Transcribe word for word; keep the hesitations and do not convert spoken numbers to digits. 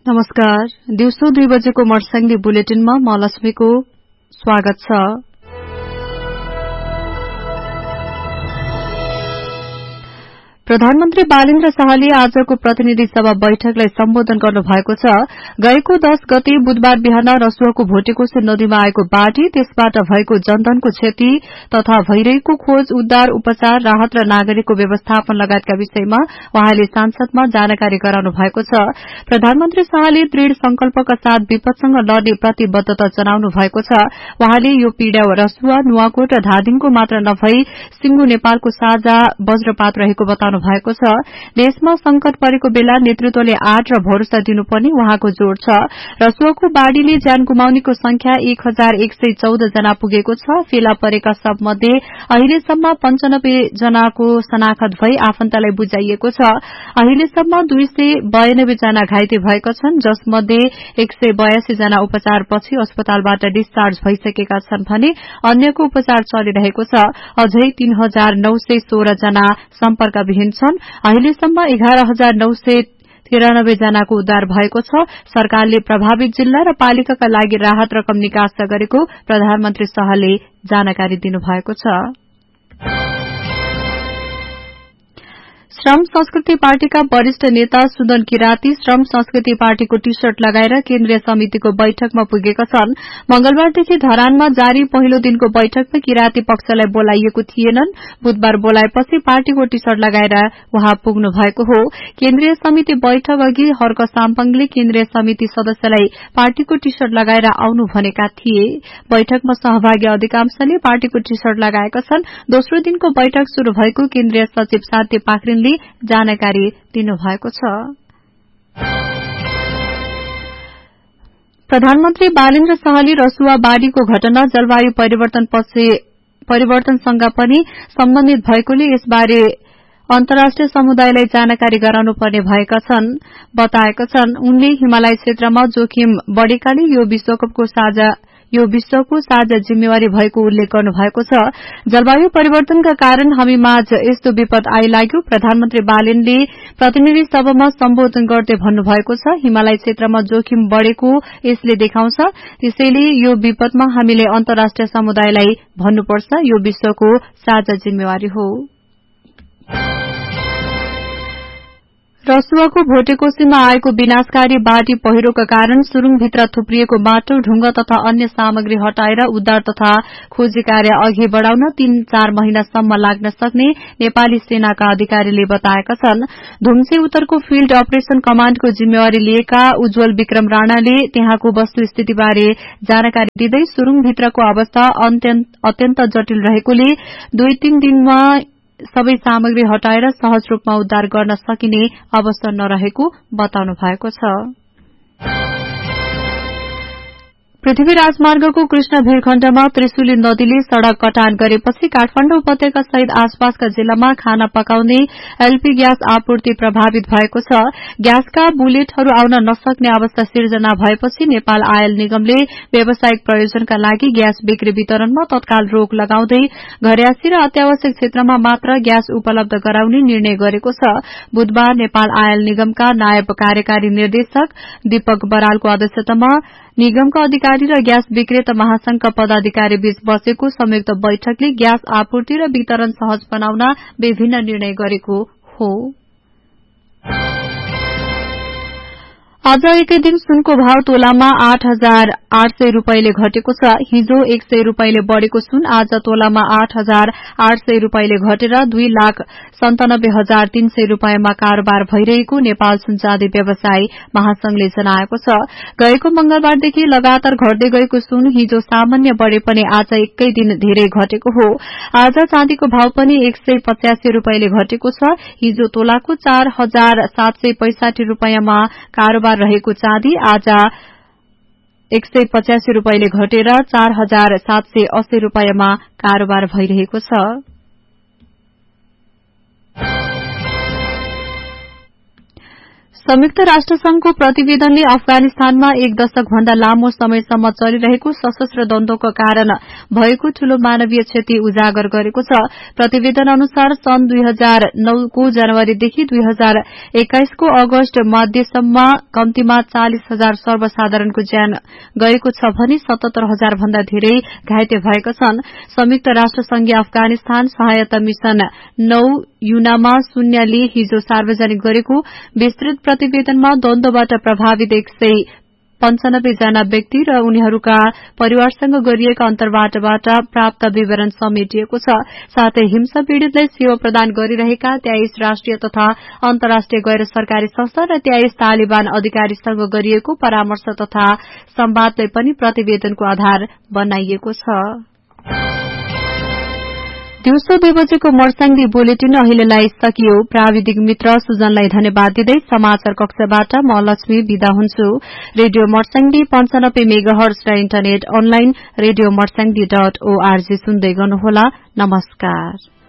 नमस्कार। दिउँसो दुई बजेको मर्स्याङ्गी बुलेटिनमा म लक्ष्मीको स्वागत छ। प्रधानमन्त्री बालेन्द्र शाहले आजको प्रतिनिधि सभा बैठकलाई सम्बोधन गर्नुभएको छ। गएको दश गते बुधबार बिहान रसुवाको भोटेकोशी नदीमा आएको बाढ़ी, त्यसबाट भएको जनधनको क्षति तथा भइरहेको खोज, उद्धार, उपचार, राहत र नागरिकको व्यवस्थापन लगायतका विषयमा उहाँले सांसदमा जानकारी गराउनु भएको छ। प्रधानमन्त्री शाहले दृढ़ संकल्पका साथ विपदसँग लड्ने प्रतिबद्धता जनाउनु भएको छ। उहाँले यो पीड़ा रसुवा, नुवाकोट र धादिङको मात्र नभई सिंगु नेपालको साझा वज्रपात रहेको बताउनु भएको छ। देशमा संकट परेको बेला नेतृत्वले आँट र भरोसा दिनुपर्ने उहाँको जोड़ छ। रसुवाको बाढ़ीले ज्यान गुमाउनेको संख्या एक हजार एक सय चौध जना पुगेको छ। फेला परेका सब मध्ये अहिलेसम्म पञ्चानब्बे जनाको शनाखत भई आफन्तलाई बुझाइएको छ। अहिलेसम्म दुई सय बयानब्बे जना घाइते भएका छन्, जसमध्ये एक सय बयासी जना उपचारपछि अस्पतालबाट डिस्चार्ज भइसकेका छन् भने अन्यको उपचार चलिरहेको छ। अझै तीन हजार नौ सय सोह्र जना सम्पर्कविहीन छन्। अहिलेसम्म एघार हजार नौ सय तिरानब्बे जनाको उद्धार भएको छ। सरकारले प्रभावित जिल्ला र पालिकाका लागि राहत रकम निकास गरेको प्रधानमन्त्री शाहले जानकारी दिनुभएको छ। श्रम संस्कृति पार्टीका वरिष्ठ नेता सुदन किराती श्रम संस्कृति पार्टीको टी शर्ट लगाएर केन्द्रीय समितिको बैठकमा पुगेका छन्। मंगलबारदेखि धरानमा जारी पहिलो दिनको बैठकमा किराती पक्षलाई बोलाइएको थिएनन्। बुधबार बोलाएपछि पार्टीको टी शर्ट लगाएर उहाँ पुग्नु भएको हो। केन्द्रीय समिति बैठक अघि हर्क साम्पाङले केन्द्रीय समिति सदस्यलाई पार्टीको टी शर्ट लगाएर आउनु भनेका थिए। बैठकमा सहभागी अधिकांशले पार्टीको टी शर्ट लगाएका छन्। दोस्रो दिनको बैठक शुरू भएको केन्द्रीय सचिव साध्य पाखरिनले जानकारी दिनुभएको छ। प्रधानमन्त्री बालेन्द्र शाहले रसुवा बाढ़ीको घटना जलवायु परिवर्तन परिवर्तनसँग पनि सम्बन्धित भएकोले यसबारे अन्तर्राष्ट्रिय समुदायलाई जानकारी गराउनु पर्ने भएका छन् बताएका छन्। उनले हिमालय क्षेत्रमा जोखिम बढ़ेकाले यो विश्वकपको साझा यो विश्वको साझा जिम्मेवारी भएको उल्लेख गर्नु भएको छ। जलवायु परिवर्तनका कारण हामी माझ यस्तो विपद आइलाग्यो, प्रधानमन्त्री बालेनले प्रतिनिधि सभामा सम्बोधन गर्दै भन्नुभएको छ। हिमालय क्षेत्रमा जोखिम बढ़ेको यसले देखाउँछ, त्यसैले यो विपदमा हामीले अन्तर्राष्ट्रिय समुदायलाई भन्नुपर्छ, यो विश्वको साझा जिम्मेवारी हो। रसुवाको भोटेकोशीमा आएको विनाशकारी बाढ़ी पहिरोका कारण सुरुङभित्र थुप्रिएको माटो, ढुंगा तथा अन्य सामग्री हटाएर उद्धार तथा खोजी कार्य अघि बढ़ाउन तीन चार महिनासम्म लाग्न सक्ने नेपाली सेनाका अधिकारीले बताएका छन्। धुम्से उत्तरको फिल्ड अपरेशन कमाण्डको जिम्मेवारी लिएका उज्जवल विक्रम राणाले त्यहाँको वस्तुस्थितिबारे जानकारी दिँदै सुरुङभित्रको अवस्था अत्यन्त जटिल रहेकोले दुई तीन दिनमा सबै सामग्री हटाएर सहज रूपमा उद्धार गर्न सकिने अवस्था नरहेको बताउनु भएको छ। पृथ्वी राजमार्गको कृष्ण भीरखण्डमा त्रिशुली नदीले सड़क कटान गरेपछि काठमाडौँ उपत्यका सहित आसपासका जिल्लामा खाना पकाउने एलपी ग्यास आपूर्ति प्रभावित भएको छ। ग्यासका बुलेटहरू आउन नसक्ने अवस्था सिर्जना भएपछि नेपाल आयल निगमले व्यावसायिक प्रयोजनका लागि ग्यास बिक्री वितरणमा तत्काल रोक लगाउँदै घरयासी र अत्यावश्यक क्षेत्रमा मात्र ग्यास उपलब्ध गराउने निर्णय गरेको छ। बुधबार नेपाल आयल निगमका नायब कार्यकारी निर्देशक दीपक बरालको अध्यक्षतामा निगमका अधिकारी र ग्यास विक्रेता महासंघका पदाधिकारी बीच बसेको संयुक्त बैठकले ग्यास आपूर्ति र वितरण सहज बनाउन विभिन्न निर्णय गरेको हो। आज एकै दिन सुनको भाव तोलामा आठ हजार आठ सय रूपियाँले घटेको छ। हिजो एक सय रूपियाँले बढ़ेको सुन आज तोलामा आठ हजार आठ सय रूपियाँले घटेर दुई लाख सन्तानब्बे हजार तीन सय रूपियाँमा कारोबार भइरहेको नेपाल सुनचाँदी व्यवसायी महासंघले जनाएको छ। गएको मंगलबारदेखि लगातार घट्दै गएको सुन हिजो सामान्य बढ़े पनि आज एकै दिन धेरै घटेको हो। आज चाँदीको भाव पनि एक सय पचासी रूपियाँले घटेको छ। हिजो तोलाको चार हजार सात सय पैंसाठी रूपियाँमा कारोबार रहेको चाँदी आज एक सय पचासी रूपियाँले घटेर चार हजार सात सय अस्सी रूपियाँमा कारोबार भइरहेको छ। संयुक्त राष्ट्र संघको प्रतिवेदनले अफगानिस्तानमा एक दशक भन्दा लामो समयसम्म चलिरहेको सशस्त्र द्वन्द्वको कारण भएको ठूलो मानवीय क्षति उजागर गरेको छ। प्रतिवेदन अनुसार सन् दुई हजार नौको जनवरीदेखि दुई हजार एक्काइसको अगस्त मध्यसम्म कम्तीमा चालिस हजार सर्वसाधारणको ज्यान गएको छ भने सतहत्तर हजार भन्दा धेरै घाइते भएका छन्। संयुक्त राष्ट्र संघीय अफगानिस्तान सहायता मिशन नौ युनामा शून्यले हिजो सार्वजनिक गरेको विस्तृत प्रतिवेदनमा द्वन्द्वबाट प्रभावित एक सय पञ्चानब्बे जना व्यक्ति र उनीहरूका परिवारसँग गरिएका अन्तर्वार्ताबाट प्राप्त विवरण समेटिएको छ। साथै हिंसा पीड़ितलाई सेवा प्रदान गरिरहेका तेइस राष्ट्रिय तथा अन्तर्राष्ट्रिय गैर सरकारी संस्था र तेइस तालिबान अधिकारीसँग गरिएको परामर्श तथा संवादलाई पनि प्रतिवेदनको आधार बनाइएको छ। दिउँसो दुई बजेको मर्स्याङदी बुलेटिन अहिलेलाई सकियो। प्राविधिक मित्र सुजनलाई धन्यवाद दिँदै समाचार कक्षबाट म लक्ष्मी विदा हुन्छु। रेडियो मर्स्याङदी पञ्चानब्बे मेगाहर्ज र internet online radio Marsyangdi dot ORG सुन्दै गर्नुहोला। नमस्कार।